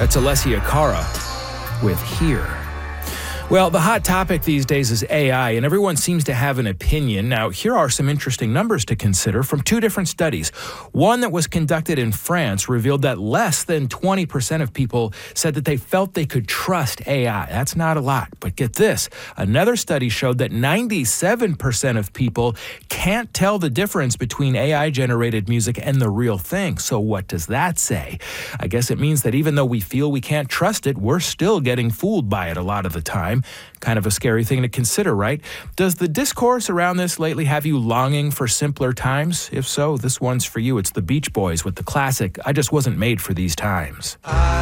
That's Alessia Cara with Here. Well, the hot topic these days is AI, and everyone seems to have an opinion. Now, here are some interesting numbers to consider from two different studies. One that was conducted in France revealed that less than 20% of people said that they felt they could trust AI. That's not a lot, but get this. Another study showed that 97% of people can't tell the difference between AI-generated music and the real thing. So what does that say? I guess it means that even though we feel we can't trust it, we're still getting fooled by it a lot of the time. Kind of a scary thing to consider, right? Does the discourse around this lately have you longing for simpler times? If so, this one's for you. It's the Beach Boys with the classic, I Just Wasn't Made for These Times.